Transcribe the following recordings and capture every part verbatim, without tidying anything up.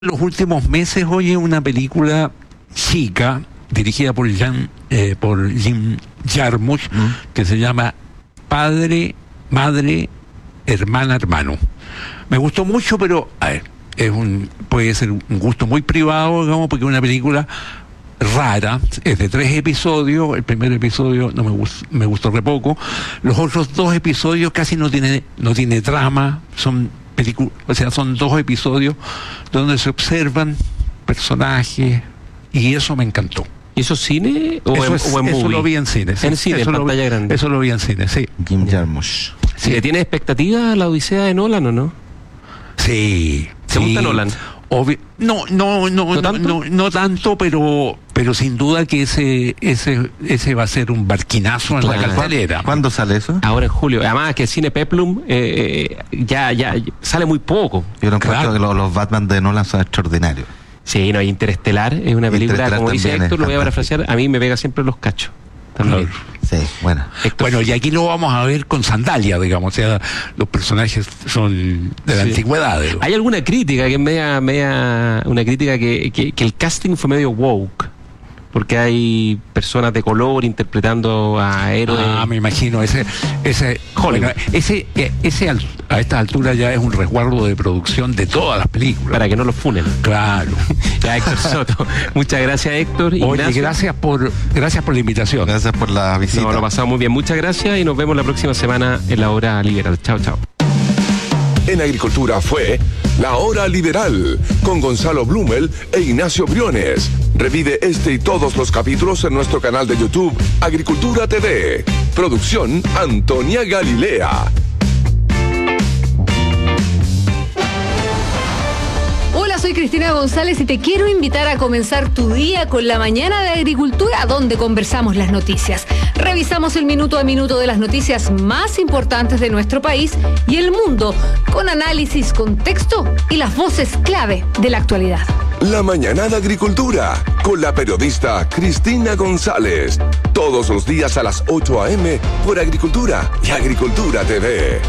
los últimos meses, oye, una película chica dirigida por Jan, eh, por Jim Jarmusch, ¿Mm? que se llama Padre, Madre, Hermana, Hermano. Me gustó mucho, pero a ver, es un, puede ser un gusto muy privado, digamos, porque es una película rara, es de tres episodios. El primer episodio no me gustó, me gustó re poco. Los otros dos episodios casi no tiene, no tiene trama, son películas, o sea, son dos episodios donde se observan personajes, y eso me encantó. ¿Y eso es cine o, eso en, es, o en eso movie? Lo vi en cine. Sí. En cine, eso en pantalla lo, grande. Eso lo vi en cine, sí. Jim Jarmusch. Sí. ¿Le tienes expectativa a la Odisea de Nolan o no? Sí. ¿Te sí. gusta Nolan? Obvi- no, no, no, ¿No no, tanto? no, no tanto, pero, pero sin duda que ese, ese, ese va a ser un barquinazo en Claro. la cartelera. ¿Cuándo sale eso? Ahora en julio. Además que el cine Peplum eh, eh, ya, ya sale muy poco. Yo no encuentro Claro. que los, los Batman de Nolan son extraordinarios. Sí, no, hay Interestelar, es una película, Interestelar como dice también es Héctor, lo voy a fantástico. parafrasear, a mí me pega siempre los cachos. También. Claro. Sí, bueno. Héctor, Bueno, y aquí lo vamos a ver con sandalia, digamos, o sea, los personajes son de la Sí. antigüedad. Digo. hay alguna crítica que es media, media una crítica que, que, que el casting fue medio woke, porque hay personas de color interpretando a héroes. Ah, me imagino, ese, ese, Hollywood. bueno, ese, eh, ese al- a esta altura ya es un resguardo de producción de todas las películas. Para que no los funen. Claro. Ya, Héctor Soto. Muchas gracias, Héctor. Oye, Ignacio. gracias por, gracias por la invitación. Gracias por la visita. No, lo pasamos muy bien. Muchas gracias y nos vemos la próxima semana en la Hora Liberal. Chao, chao. En Agricultura fue La Hora Liberal con Gonzalo Blumel e Ignacio Briones. Revive este y todos los capítulos en nuestro canal de YouTube Agricultura T V. Producción Antonia Galilea. Hola, soy Cristina González y te quiero invitar a comenzar tu día con la mañana de Agricultura, donde conversamos las noticias. Revisamos el minuto a minuto de las noticias más importantes de nuestro país y el mundo, con análisis, contexto y las voces clave de la actualidad. La mañana de Agricultura con la periodista Cristina González. Todos los días a las ocho a eme por Agricultura y Agricultura T V.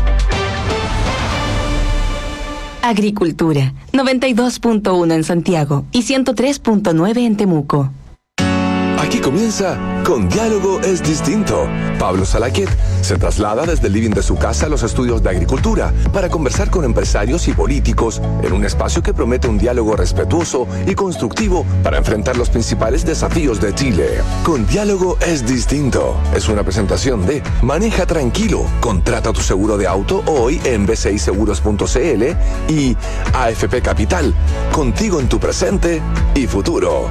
Agricultura, noventa y dos punto uno en Santiago y ciento tres punto nueve en Temuco. Aquí comienza Con Diálogo es Distinto. Pablo Salaquet se traslada desde el living de su casa a los estudios de agricultura para conversar con empresarios y políticos en un espacio que promete un diálogo respetuoso y constructivo para enfrentar los principales desafíos de Chile. Con Diálogo es Distinto es una presentación de Maneja Tranquilo, contrata tu seguro de auto hoy en b c i seguros punto c l y A F P Capital, contigo en tu presente y futuro.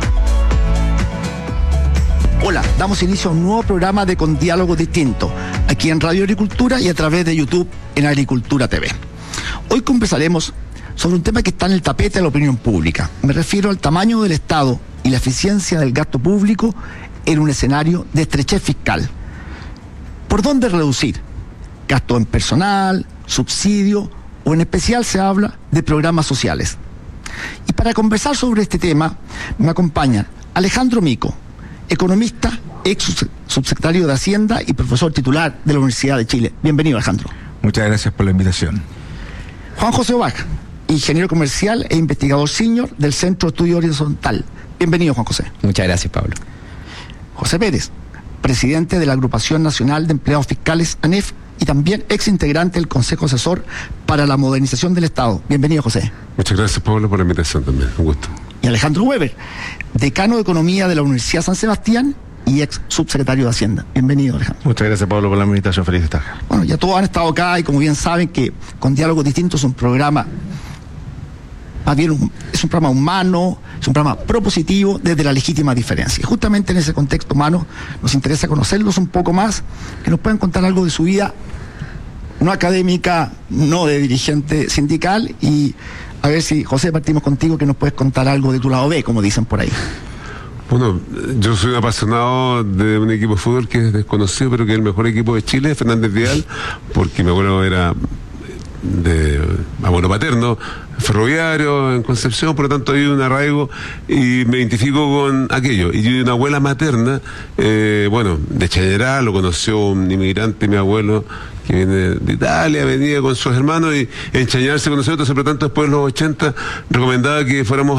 Hola, damos inicio a un nuevo programa de Con Diálogo Distinto, aquí en Radio Agricultura y a través de YouTube en Agricultura T V. Hoy conversaremos sobre un tema que está en el tapete de la opinión pública. Me refiero al tamaño del Estado y la eficiencia del gasto público en un escenario de estrechez fiscal. ¿Por dónde reducir? Gasto en personal, subsidio o en especial se habla de programas sociales. Y para conversar sobre este tema me acompaña Alejandro Mico, economista, ex subsecretario de Hacienda y profesor titular de la Universidad de Chile. Bienvenido, Alejandro. Muchas gracias por la invitación. Juan José Obaj, ingeniero comercial e investigador senior del Centro de Estudio Horizontal. Bienvenido, Juan José. Muchas gracias, Pablo. José Pérez, presidente de la Agrupación Nacional de Empleados Fiscales, A N E F, y también ex integrante del Consejo Asesor para la Modernización del Estado. Bienvenido, José. Muchas gracias, Pablo, por la invitación también. Un gusto. Y Alejandro Weber, decano de Economía de la Universidad San Sebastián y ex subsecretario de Hacienda. Bienvenido, Alejandro. Muchas gracias, Pablo, por la invitación. Feliz de estar acá. Bueno, ya todos han estado acá y como bien saben que Con Diálogos Distintos es un programa, más bien un- es un programa humano, es un programa propositivo desde la legítima diferencia. Y justamente en ese contexto humano nos interesa conocerlos un poco más, que nos puedan contar algo de su vida no académica, no de dirigente sindical, y a ver si, José, partimos contigo, que nos puedes contar algo de tu lado B, como dicen por ahí. Bueno, yo soy un apasionado de un equipo de fútbol que es desconocido, pero que es el mejor equipo de Chile, Fernández Vial, porque mi abuelo era de abuelo paterno, ferroviario en Concepción, por lo tanto hay un arraigo y me identifico con aquello. Y una abuela materna, eh, bueno, de Chañará, lo conoció un inmigrante, mi abuelo, que viene de Italia, venía con sus hermanos y en Chañará se conoció, entonces por lo tanto después de los ochenta recomendaba que fuéramos